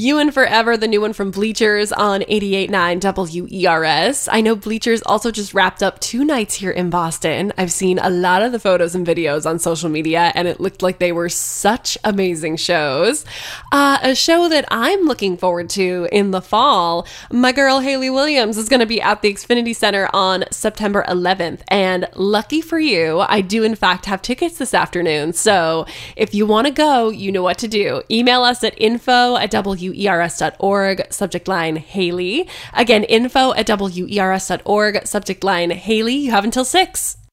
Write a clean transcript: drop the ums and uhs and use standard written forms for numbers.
You and Forever, the new one from Bleachers on 88.9 WERS. I know Bleachers also just wrapped up 2 nights here in Boston. I've seen a lot of the photos and videos on social media, and it looked like they were such amazing shows. A show that I'm looking forward to in the fall, my girl Hayley Williams is going to be at the Xfinity Center on September 11th, and lucky for you, I do in fact have tickets this afternoon. So if you want to go, you know what to do. Email us at info@wers.org, subject line Hayley. Again, info@wers.org, subject line Hayley. You have until 6.